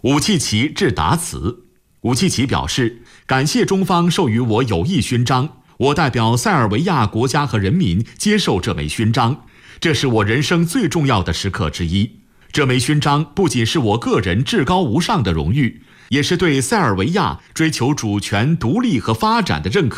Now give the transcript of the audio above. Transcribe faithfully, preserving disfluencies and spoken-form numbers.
武契奇致答词。武契奇表示，感谢中方授予我友谊勋章，我代表塞尔维亚国家和人民接受这枚勋章，这是我人生最重要的时刻之一。这枚勋章不仅是我个人至高无上的荣誉，也是对塞尔维亚追求主权、独立和发展的认可。